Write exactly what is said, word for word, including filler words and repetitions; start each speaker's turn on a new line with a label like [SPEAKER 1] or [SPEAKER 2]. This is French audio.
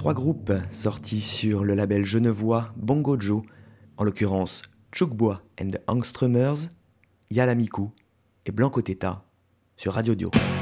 [SPEAKER 1] Trois groupes sortis sur le label genevois Bongo Joe, en l'occurrence Tchoukbois and the Angstrumers, Yalamikou et Blanco Teta sur Radio Dio.